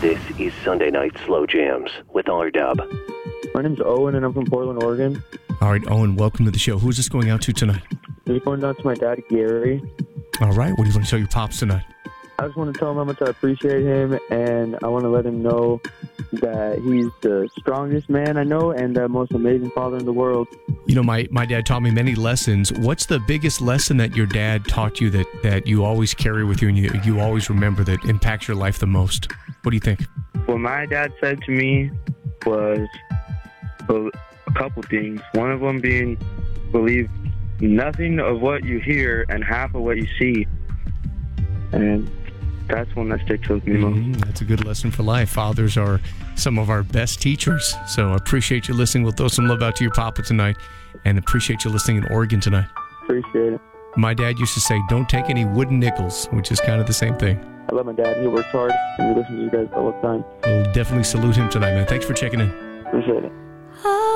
This is Sunday Night Slow Jams with R-Dub. My name's Owen, and I'm from Portland, Oregon. All right, Owen, welcome to the show. Who's this going out to tonight? This is going out to my dad, Gary. All right, what do you want to tell your pops tonight? I just want to tell him how much I appreciate him, and I want to let him know that he's the strongest man I know and the most amazing father in the world. You know, my dad taught me many lessons. What's the biggest lesson that your dad taught you that you always carry with you and you always remember that impacts your life the most? What do you think? What my dad said to me was a couple things. One of them being, believe nothing of what you hear and half of what you see. And that's one that sticks with me most. That's a good lesson for life. Fathers are some of our best teachers. So I appreciate you listening. We'll throw some love out to your papa tonight, and appreciate you listening in Oregon tonight. Appreciate it. My dad used to say, don't take any wooden nickels, which is kind of the same thing. I love my dad. He works hard, and we listen to you guys all the time. We'll definitely salute him tonight, man. Thanks for checking in. Appreciate it.